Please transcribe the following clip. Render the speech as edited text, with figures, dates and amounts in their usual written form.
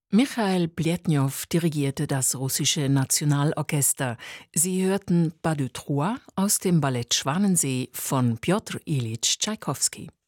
Michail Pletnjow dirigierte das russische Nationalorchester. Sie hörten Pas de Trois aus dem Ballett Schwanensee von Pjotr Iljitsch Tschaikowski.